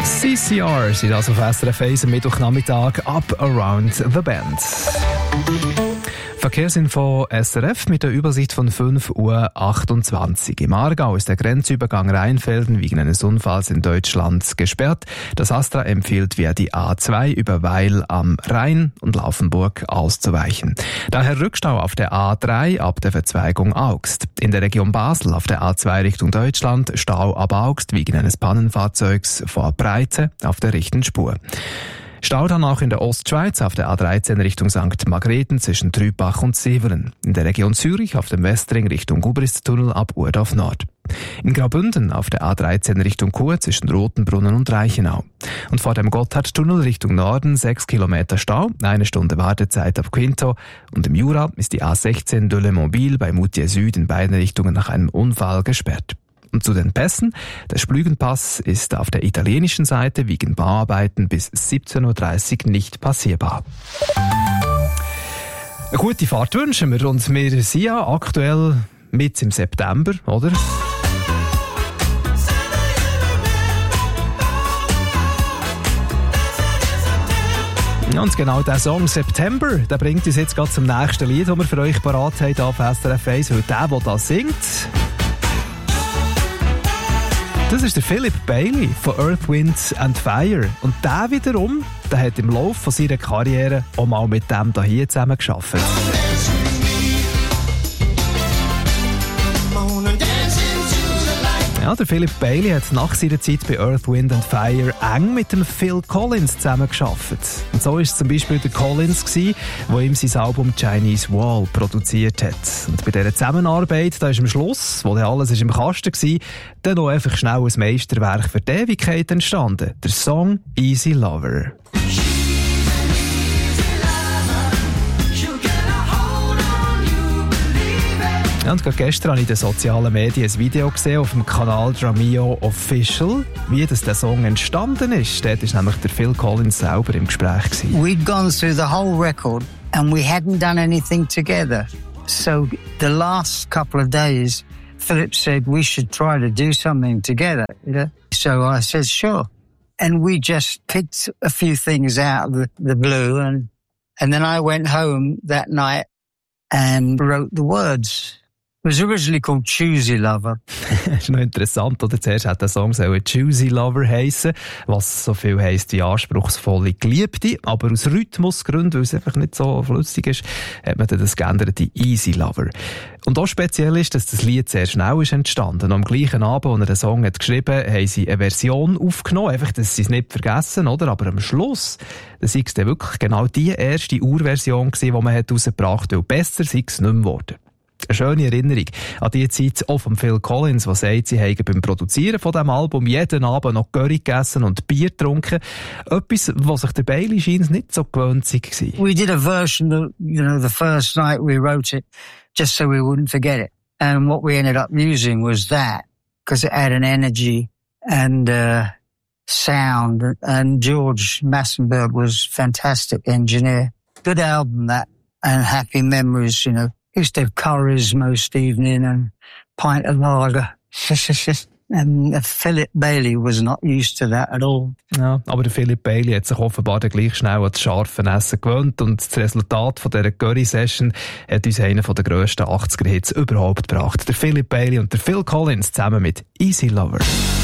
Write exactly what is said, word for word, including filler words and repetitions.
C C R sind also auf S R F eins am Mittwochnachmittag Up Around the Bend. Verkehrsinfo S R F mit der Übersicht von fünf Uhr achtundzwanzig. Im Aargau ist der Grenzübergang Rheinfelden wegen eines Unfalls in Deutschland gesperrt. Das Astra empfiehlt via die A zwei über Weil am Rhein und Laufenburg auszuweichen. Daher Rückstau auf der A drei ab der Verzweigung Augst. In der Region Basel auf der A zwei Richtung Deutschland Stau ab Augst wegen eines Pannenfahrzeugs vor Breite auf der rechten Spur. Stau dann auch in der Ostschweiz auf der A dreizehn Richtung Sankt Margrethen zwischen Trübach und Severen. In der Region Zürich auf dem Westring Richtung Gubristunnel ab Urdorf Nord. In Graubünden auf der A dreizehn Richtung Chur zwischen Rotenbrunnen und Reichenau. Und vor dem Gotthardtunnel Richtung Norden sechs Kilometer Stau, eine Stunde Wartezeit ab Quinto. Und im Jura ist die A sechzehn de Le Mobile bei Moutier Süd in beiden Richtungen nach einem Unfall gesperrt. Und zu den Pässen. Der Splügenpass ist auf der italienischen Seite wegen Bauarbeiten bis siebzehn Uhr dreißig nicht passierbar. Eine gute Fahrt wünschen wir und wir sind ja aktuell mit im September, oder? Ja, und genau der Song September, der bringt uns jetzt gerade zum nächsten Lied, das wir für euch parat haben auf S R F eins, weil der, der das singt, das ist der Philip Bailey von Earth, Wind and Fire. Und der wiederum, der hat im Laufe von seiner Karriere auch mal mit dem hier zusammen gearbeitet. Ja, der Philip Bailey hat nach seiner Zeit bei Earth, Wind and Fire eng mit dem Phil Collins zusammengearbeitet. Und so war es zum Beispiel der Collins, der ihm sein Album Chinese Wall produziert hat. Und bei dieser Zusammenarbeit, da ist am Schluss, wo dann alles im Kasten war, dann noch einfach schnell ein Meisterwerk für die Ewigkeit entstanden. Der Song Easy Lover. Ja, und gerade gestern habe ich in den sozialen Medien ein Video gesehen auf dem Kanal Dramio Official, wie das der Song entstanden ist. Dort war nämlich der Phil Collins selber im Gespräch gewesen. We'd gone through the whole record and we hadn't done anything together. So the last couple of days, Philip said we should try to do something together. You know? So I said sure. And we just picked a few things out of the, the blue and, and then I went home that night and wrote the words. It was originally called Choosy Lover. Das ist noch interessant, oder? Zuerst hat der Song so Choosy Lover heissen, was so viel heisst wie anspruchsvolle Geliebte. Aber aus Rhythmusgründen, weil es einfach nicht so flüssig ist, hat man dann das geändert in Easy Lover. Und auch speziell ist, dass das Lied sehr schnell ist entstanden. Und am gleichen Abend, als er den Song hat geschrieben, haben sie eine Version aufgenommen. Einfach, dass sie es nicht vergessen, oder? Aber am Schluss, das war es dann wirklich genau die erste Urversion gewesen, die man herausgebracht hat. Weil besser sei es nicht mehr geworden. Eine schöne Erinnerung an die Zeit auch von Phil Collins, der sagt, sie haben beim Produzieren von diesem Album jeden Abend noch Curry gegessen und Bier getrunken. Etwas, was sich der Bailey scheint nicht so gewöhnt war. We did a version, of, you know, the first night we wrote it, just so we wouldn't forget it. And what we ended up using was that, because it had an energy and uh, sound. And George Massenberg was a fantastic engineer. Good album, that, and happy memories, you know. Used to have curries most evening and a pint of lager. And Philip Bailey was not used to that at all. Ja, aber der Philip Bailey hat sich offenbar dann gleich schnell an das scharfe Essen gewöhnt und das Resultat von dieser Curry-Session hat uns einen der grössten achtziger-Hits überhaupt gebracht. Der Philip Bailey und der Phil Collins zusammen mit Easy Lover.